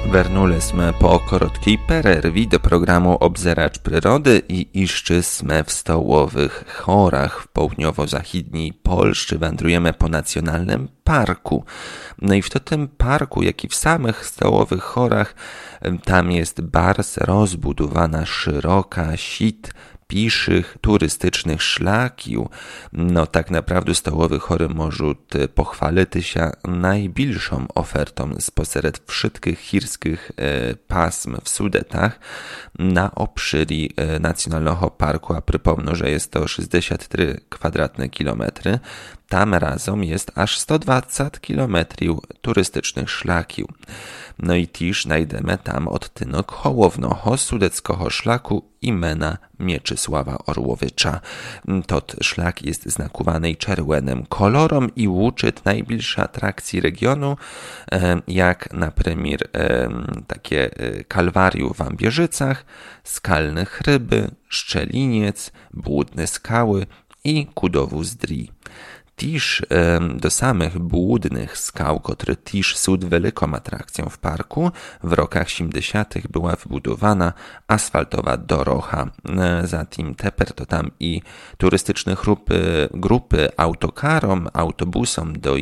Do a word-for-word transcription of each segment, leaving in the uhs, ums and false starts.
Wernuli sme po krótkiej pererwie do programu Obzeracz Przyrody i jeszcze sme w stołowych chorach w południowo-zachodniej Polsce. Wędrujemy po nacjonalnym parku. No i w tym parku, jak i w samych stołowych chorach, tam jest bardzo rozbudowana szeroka sieć piszych, turystycznych szlakiów. No tak naprawdę stołowy chory może pochwalić się najbliższą ofertą spośród wszystkich chirskich e, pasm w Sudetach na obszarze e, Nacjonalnego Parku, a przypomnę, że jest to sześćdziesiąt trzy kwadratne kilometry. Tam razem jest aż sto dwadzieścia kilometrów turystycznych szlaków. No i też znajdziemy tam odtynok hołownego sudeckiego szlaku imienia Mieczysława Orłowicza. Tot szlak jest znakowany czerwonym kolorem i łuczy najbliższe atrakcje regionu, jak na przykład takie kalwarium w Ambierzycach, skalne chryby, Szczeliniec, Błudne skały i Kudowu Zdri. Też do samych Błudnych skał, które też są wielką atrakcją w parku, w rokach siedemdziesiątych była wybudowana asfaltowa dorocha. Zatem teper to tam i turystyczne grupy, grupy autokarom, autobusom do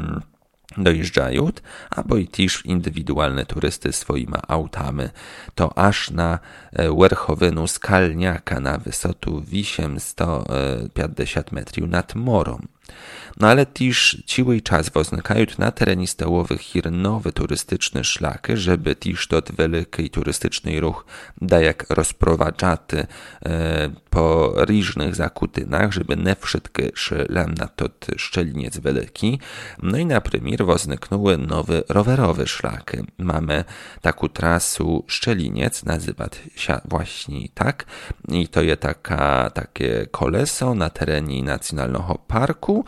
dojeżdżają, albo i też indywidualne turysty swoimi autami. To aż na werchowinu skalniaka na wysotu osiemset pięćdziesiąt metrów nad morą. No ale też ciły czas wznikają na terenie stołowych hir nowe turystyczne szlaki, żeby też tot wielki turystyczny ruch dajak rozprowadzaty e, po różnych zakutynach, żeby nie wszystkie szlem na tot Szczeliniec wielki. No i na przykład wzniknęły nowe rowerowe szlaki. Mamy taką trasę Szczeliniec, nazywa się właśnie tak, i to jest taka, takie koleso na terenie Nacjonalnego Parku.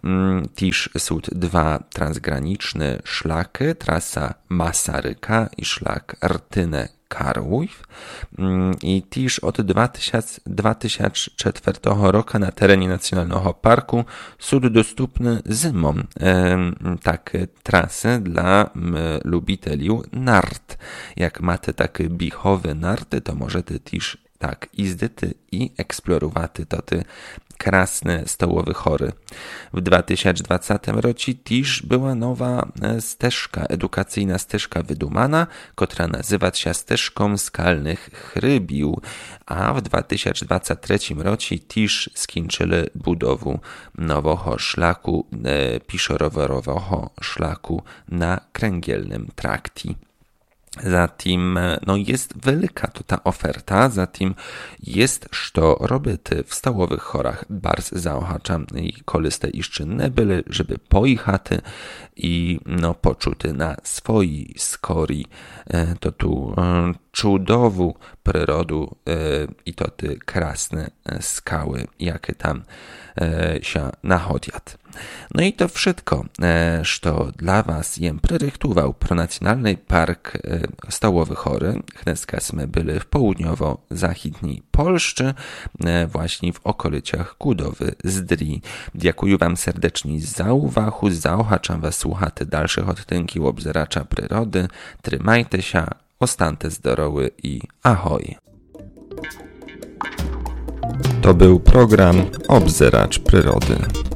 Też są dwa transgraniczne szlaki, trasa Masaryka i szlak Rtynę-Karłów. I też od dwa tysiące czwartego roku na terenie Nacjonalnego Parku są dostępne zimą takie trasy dla lubiteli nart. Jak macie takie bichowe narty, to możecie też tak jeździć i eksplorować to te krasne stołowe chory. W dwa tysiące dwudziestym roku też była nowa ścieżka, edukacyjna ścieżka wydumana, która nazywa się ścieżką skalnych chrybił, a w dwa tysiące dwudziestym trzecim roku też skończyli budowę nowego szlaku, e, piszorowerowego szlaku na kręgielnym trakcie. Zatem no jest wielka to ta oferta, zatem jest co robić w stołowych chorach. Bardzo zaochaczam i koliste jeszcze nie byli, żeby pojechać i no poczuć na swojej skori to tu cudową przyrodę i to te krasne skały, jakie tam się nachodzą. No i to wszystko, co dla was jem przerychtował Pronacjonalny Park Stołowy Chory. Dneska sme byli w południowo-zachodniej Polsce, właśnie w okolicach Kudowy Zdri. Dziękuję wam serdecznie za uwagę, zaochaczam was słuchać dalszych odtynków Obzeracza Przyrody. Trzymajcie się, ostańcie zdrowy i ahoj! To był program Obzeracz Przyrody.